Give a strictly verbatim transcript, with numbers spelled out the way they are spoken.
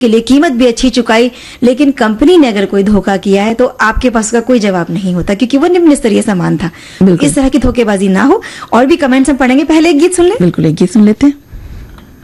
के लिए कीमत भी अच्छी चुकाई, लेकिन कंपनी ने अगर कोई धोखा किया है तो आपके पास का कोई जवाब नहीं होता, क्योंकि वो निम्न स्तरीय सामान था। इस तरह की धोखेबाजी ना हो। और भी कमेंट्स हम पढ़ेंगे, पहले एक गीत सुन ले। बिल्कुल, एक गीत सुन लेते हैं।